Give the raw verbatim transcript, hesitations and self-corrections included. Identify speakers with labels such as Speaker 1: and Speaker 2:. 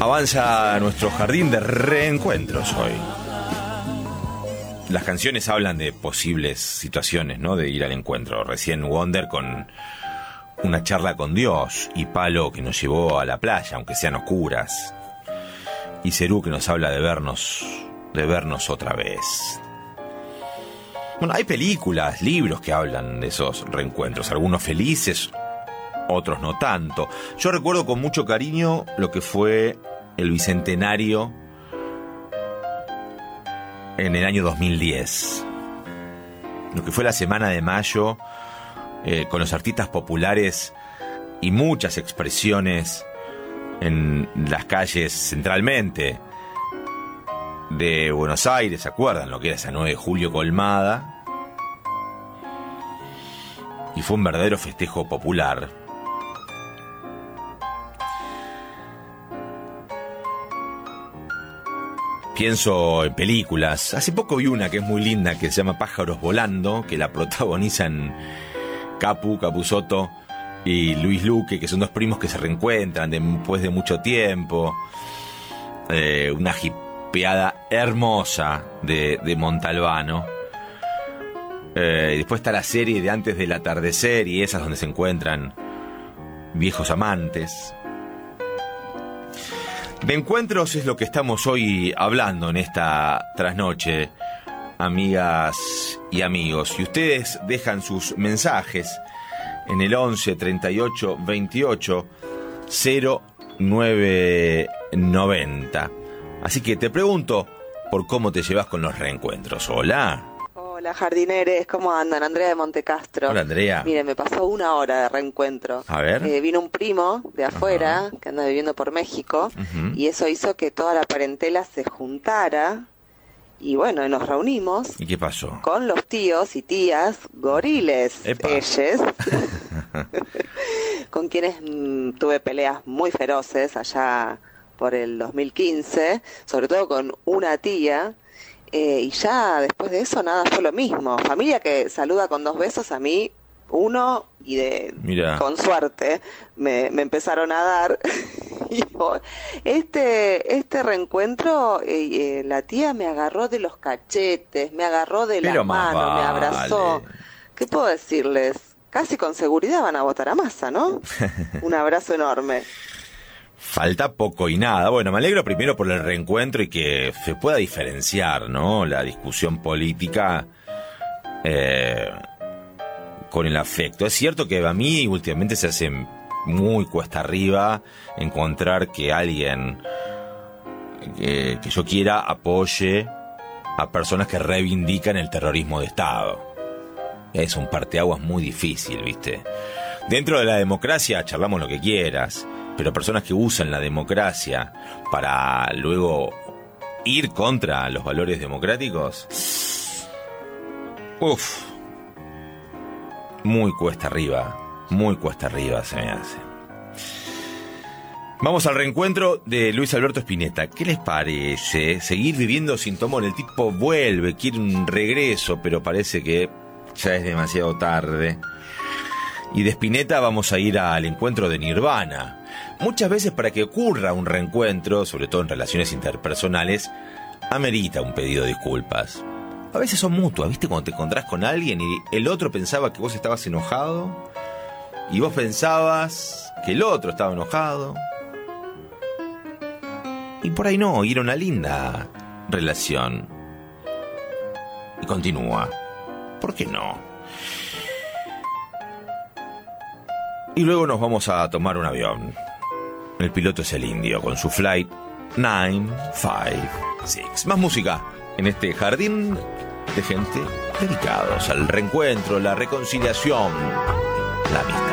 Speaker 1: Avanza nuestro jardín de reencuentros hoy. Las canciones hablan de posibles situaciones, ¿no? De ir al encuentro. Recién Wonder con una charla con Dios, y Palo que nos llevó a la playa, aunque sean oscuras. Y Cerú que nos habla de vernos, de vernos otra vez. Bueno, hay películas, libros que hablan de esos reencuentros, algunos felices, otros no tanto. Yo recuerdo con mucho cariño lo que fue el bicentenario en el año dos mil diez. Lo que fue la Semana de Mayo, eh, con los artistas populares y muchas expresiones en las calles centralmente de Buenos Aires. ¿Se acuerdan lo que era esa nueve de julio colmada? Y fue un verdadero festejo popular. Pienso en películas. Hace poco vi una que es muy linda, que se llama Pájaros Volando, que la protagonizan Capu, Capusotto y Luis Luque, que son dos primos que se reencuentran después de mucho tiempo. Eh, una jipeada hermosa de, de Montalbano. Eh, después está la serie de Antes del Atardecer, y esas donde se encuentran viejos amantes. De encuentros es lo que estamos hoy hablando en esta trasnoche, amigas y amigos. Y ustedes dejan sus mensajes en el once treinta y ocho veintiocho cero nueve noventa. Así que te pregunto por cómo te llevas con los reencuentros. Hola.
Speaker 2: Hola, jardineres, ¿cómo andan? Andrea de Montecastro.
Speaker 1: Hola, Andrea.
Speaker 2: Miren, me pasó una hora de reencuentro.
Speaker 1: A ver.
Speaker 2: Eh, vino un primo de afuera,
Speaker 1: Ajá.
Speaker 2: que anda viviendo por México,
Speaker 1: Uh-huh.
Speaker 2: y eso hizo que toda la parentela se juntara, y bueno, y nos reunimos.
Speaker 1: ¿Y qué pasó?
Speaker 2: Con los tíos y tías goriles,
Speaker 1: Epa.
Speaker 2: ellos, con quienes mmm, tuve peleas muy feroces allá por el dos mil quince, sobre todo con una tía. Eh, y ya después de eso nada, fue lo mismo. Familia que saluda con dos besos, a mí uno, y de
Speaker 1: Mirá.
Speaker 2: con suerte me, me empezaron a dar. Y este este reencuentro, eh, eh, la tía me agarró de los cachetes, me agarró de
Speaker 1: Pero
Speaker 2: la
Speaker 1: más
Speaker 2: mano, me
Speaker 1: vale.
Speaker 2: abrazó. ¿Qué puedo decirles? Casi con seguridad van a votar a Massa, ¿no? Un abrazo enorme.
Speaker 1: Falta poco y nada. Bueno, me alegro primero por el reencuentro y que se pueda diferenciar, ¿no?, la discusión política eh, con el afecto. Es cierto que a mí últimamente se hace muy cuesta arriba encontrar que alguien que, que yo quiera apoye a personas que reivindican el terrorismo de Estado. Es un parteaguas muy difícil, ¿viste? Dentro de la democracia charlamos lo que quieras, pero personas que usan la democracia para luego ir contra los valores democráticos, uff, muy cuesta arriba, muy cuesta arriba se me hace. Vamos al reencuentro de Luis Alberto Spinetta. ¿Qué les parece? Seguir viviendo sin Tomón. El tipo vuelve, quiere un regreso, pero parece que ya es demasiado tarde. Y de Spinetta vamos a ir al encuentro de Nirvana. Muchas veces para que ocurra un reencuentro, sobre todo en relaciones interpersonales, amerita un pedido de disculpas. A veces son mutuas, ¿viste? Cuando te encontrás con alguien y el otro pensaba que vos estabas enojado y vos pensabas que el otro estaba enojado. Y por ahí no, y era una linda relación. Y continúa. ¿Por qué no? Y luego nos vamos a tomar un avión. El piloto es el indio, con su flight nueve cinco seis. Más música en este jardín de gente dedicados al reencuentro, la reconciliación, la amistad.